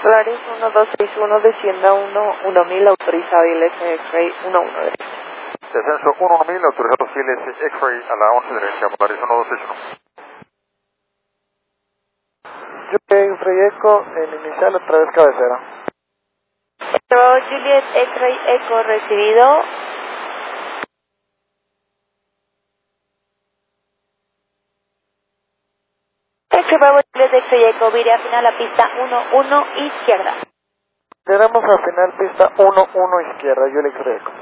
Solaris 1261, descienda 1000, autorizado ILS X-Ray 11 derecha. Descenso 1000, autorizado ILS X-Ray a la 11 derecha, Solaris 1261. X-Ray Echo, en inicial otra vez cabecera. Bravo Juliet X-Ray Echo recibido. Bravo Juliet X-Ray Echo, vire a final a pista 11 izquierda. Llegamos a final pista 11 izquierda, Juliet X-Ray Echo.